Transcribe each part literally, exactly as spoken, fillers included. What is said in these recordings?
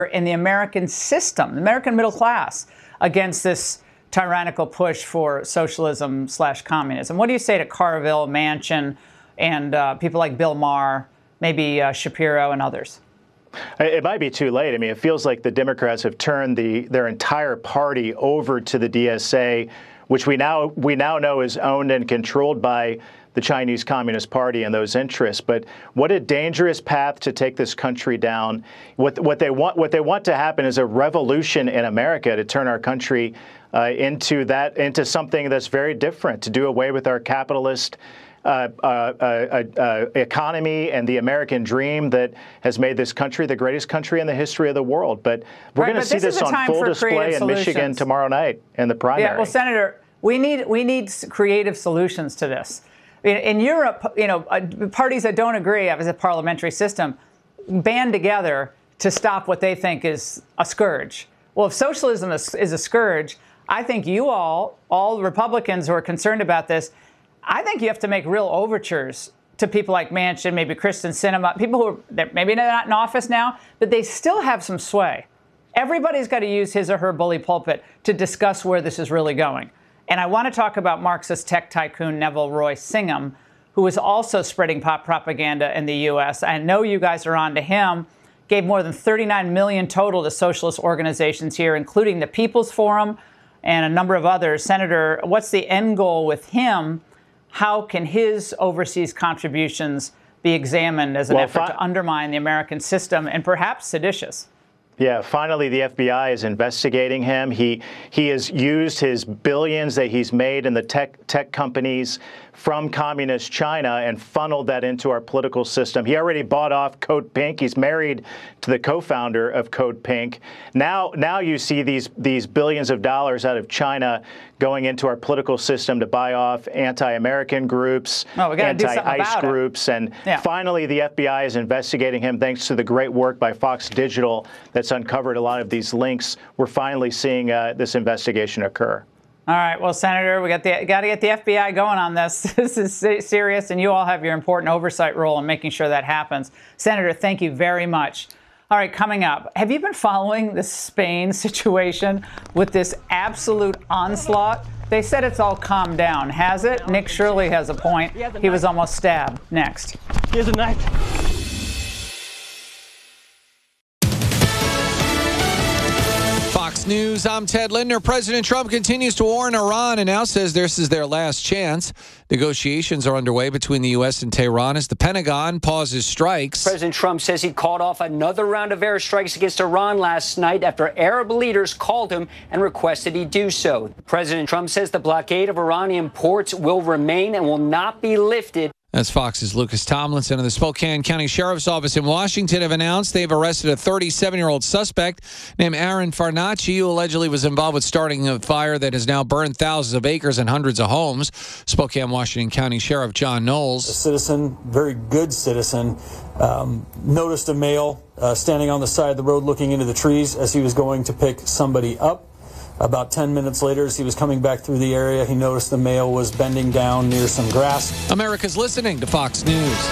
in the American system, the American middle class, against this tyrannical push for socialism slash communism. What do you say to Carville, Manchin, and uh, people like Bill Maher, maybe uh, Shapiro and others? It might be too late. I mean, it feels like the Democrats have turned the their entire party over to the D S A, which we now we now know is owned and controlled by the Chinese Communist Party and those interests. But what a dangerous path to take this country down. What what they want what they want to happen is a revolution in America to turn our country uh, into that into something that's very different, to do away with our capitalist Uh, uh, uh, uh, economy and the American dream that has made this country the greatest country in the history of the world. But we're right, going to see this on full display in solutions. Michigan tomorrow night in the primary. Yeah, well, Senator, we need we need creative solutions to this. In, in Europe, you know, uh, parties that don't agree as a parliamentary system band together to stop what they think is a scourge. Well, if socialism is, is a scourge, I think you all, all Republicans who are concerned about this, I think you have to make real overtures to people like Manchin, maybe Kristen Sinema, people who are maybe they're not in office now, but they still have some sway. Everybody's got to use his or her bully pulpit to discuss where this is really going. And I want to talk about Marxist tech tycoon Neville Roy Singham, who is also spreading pop propaganda in the U S. I know you guys are on to him. Gave more than thirty-nine million dollars total to socialist organizations here, including the People's Forum and a number of others. Senator, what's the end goal with him? How can his overseas contributions be examined as an well, effort to undermine the American system and perhaps seditious? Yeah, finally, the F B I is investigating him. He he has used his billions that he's made in the tech tech companies from communist China and funneled that into our political system. He already bought off Code Pink. He's married to the co-founder of Code Pink. Now, now you see these these billions of dollars out of China going into our political system to buy off anti-American groups, oh, anti-ICE groups, it. and yeah. finally, the F B I is investigating him thanks to the great work by Fox Digital that's uncovered a lot of these links. We're finally seeing uh, this investigation occur. All right. Well, Senator, we got the got to get the F B I going on this. This is serious, and you all have your important oversight role in making sure that happens. Senator, thank you very much. All right, coming up, have you been following the Spain situation with this absolute onslaught? They said it's all calmed down. Has it? Nick Shirley has a point. He was almost stabbed. Next. Here's a knife. Fox News, I'm Ted Lindner. President Trump continues to warn Iran and now says this is their last chance. Negotiations are underway between the U S and Tehran as the Pentagon pauses strikes. President Trump says he called off another round of airstrikes against Iran last night after Arab leaders called him and requested he do so. President Trump says the blockade of Iranian ports will remain and will not be lifted. That's Fox's Lucas Tomlinson. And the Spokane County Sheriff's Office in Washington have announced they've arrested a thirty-seven-year-old suspect named Aaron Farnacci, who allegedly was involved with starting a fire that has now burned thousands of acres and hundreds of homes. Spokane, Washington County Sheriff John Knowles. A citizen, very good citizen, um, noticed a male uh, standing on the side of the road looking into the trees as he was going to pick somebody up. About ten minutes later, as he was coming back through the area, he noticed the male was bending down near some grass. America's listening to Fox News.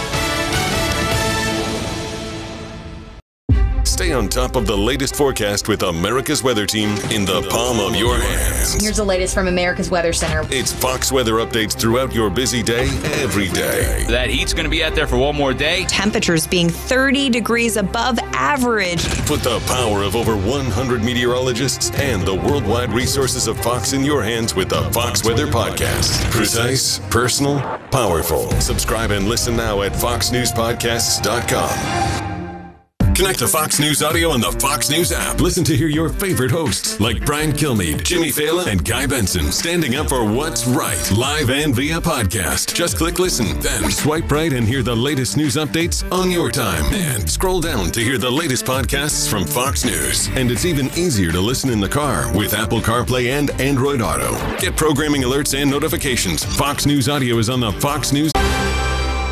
Stay on top of the latest forecast with America's Weather Team in the palm of your hands. Here's the latest from America's Weather Center. It's Fox weather updates throughout your busy day, every day. That heat's going to be out there for one more day. Temperatures being thirty degrees above average. Put the power of over one hundred meteorologists and the worldwide resources of Fox in your hands with the Fox Weather Podcast. Precise, personal, powerful. Subscribe and listen now at fox news podcasts dot com. Connect to Fox News Audio on the Fox News app. Listen to hear your favorite hosts like Brian Kilmeade, Jimmy Fallon, and Guy Benson standing up for what's right, live and via podcast. Just click listen, then swipe right and hear the latest news updates on your time. And scroll down to hear the latest podcasts from Fox News. And it's even easier to listen in the car with Apple CarPlay and Android Auto. Get programming alerts and notifications. Fox News Audio is on the Fox News.